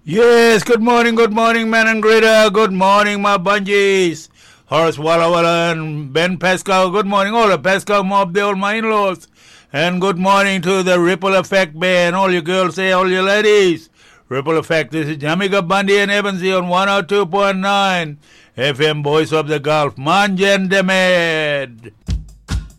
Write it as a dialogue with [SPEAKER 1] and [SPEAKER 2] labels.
[SPEAKER 1] Yes, good morning, man and Greta. Good morning, my bungees. Horace Walla Walla and Ben Pascal. Good morning, all the Pascal mob, the all my in-laws. And good morning to the Ripple Effect Band. All you girls say, all you ladies. Ripple Effect, this is Jamaica Bundy and Evansy on 102.9 FM Voice of the Gulf. Manjan Demed.